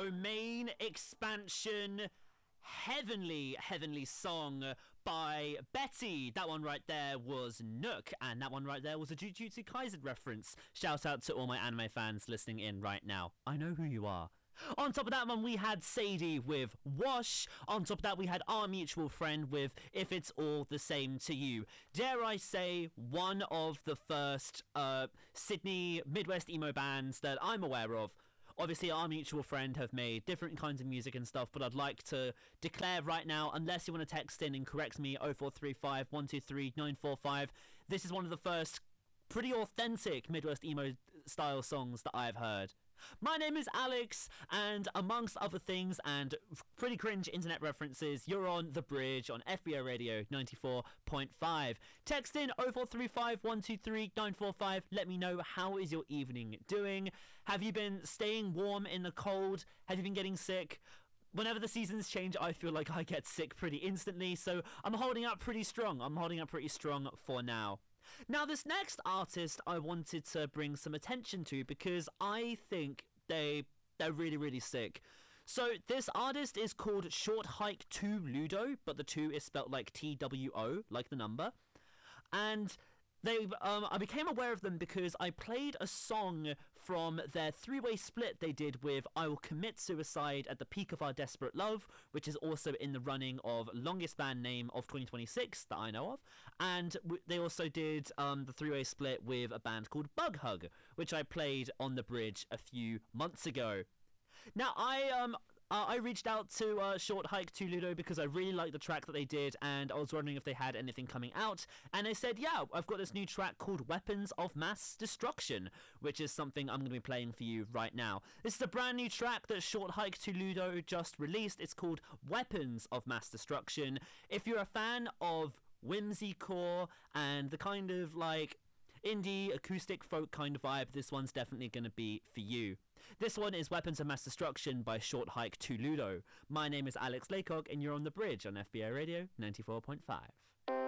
Domain Expansion, heavenly song by Betty. That one right there was Nook, and that one right there was a Jujutsu Kaisen reference. Shout out to all my anime fans listening in right now. I know who you are. On top of that one, we had Sadie with Wash. On top of that, we had our mutual friend with If It's All the Same to You. Dare I say, one of the first Sydney Midwest emo bands that I'm aware of. Obviously, our mutual friend have made different kinds of music and stuff, but I'd like to declare right now, unless you want to text in and correct me, 0435 123 945, this is one of the first pretty authentic Midwest emo style songs that I've heard. My name is Alex, and amongst other things and pretty cringe internet references, you're on The Bridge on FBO Radio 94.5. Text in 0435 123 945. Let me know, how is your evening doing? Have you been staying warm in the cold? Have you been getting sick? Whenever the seasons change, I feel like I get sick pretty instantly, so I'm holding up pretty strong. I'm holding up pretty strong for now. Now, this next artist I wanted to bring some attention to because I think they're really sick. So this artist is called Short Hike 2 Ludo, but the 2 is spelt like TWO, like the number. And I became aware of them because I played a song from their 3-way split they did with I Will Commit Suicide at the Peak of Our Desperate Love, which is also in the running of longest band name of 2026 that I know of. And they also did the 3-way split with a band called Bug Hug, which I played on the bridge a few months ago. Now, I reached out to Short Hike 2 Ludo because I really liked the track that they did, and I was wondering if they had anything coming out, and they said, yeah, I've got this new track called Weapons of Mass Destruction, which is something I'm going to be playing for you right now. This is a brand new track that Short Hike 2 Ludo just released. It's called Weapons of Mass Destruction. If you're a fan of whimsycore and the kind of like indie, acoustic, folk kind of vibe, this one's definitely going to be for you. This one is Weapons of Mass Destruction by Short Hike 2 Ludo. My name is Alex Laycock, and you're on The Bridge on FBO Radio 94.5.